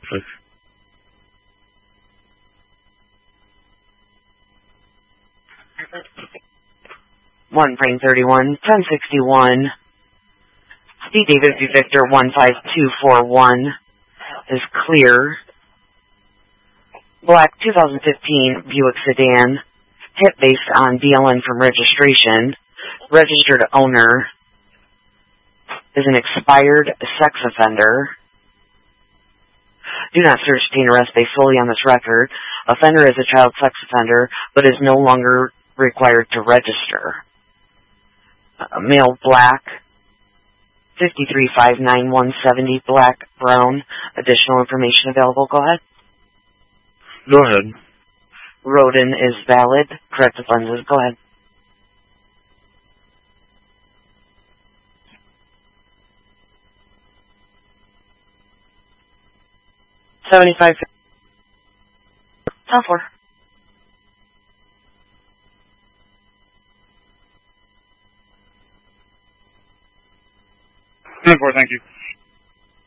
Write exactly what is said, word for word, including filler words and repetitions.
please. One frame thirty-one, ten sixty-one. C David V Victor one five two four one is clear. Black two thousand fifteen Buick sedan, hit based on B L N from registration. Registered owner is an expired sex offender. Do not search, detain, arrest based solely on this record. Offender is a child sex offender, but is no longer required to register. Uh, male black, fifty-three five nine one seventy, black, brown. Additional information available, go ahead. Go ahead. Rodin is valid. Corrective lenses, go ahead. seventy-five. ten four. ten four, thank you.